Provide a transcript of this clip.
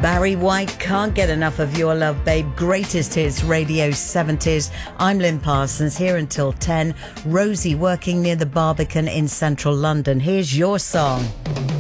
Barry White, Can't Get Enough of Your Love, Babe. Greatest hits, Radio 70s. I'm Lynn Parsons, here until 10. Rosie working near the Barbican in central London. Here's your song.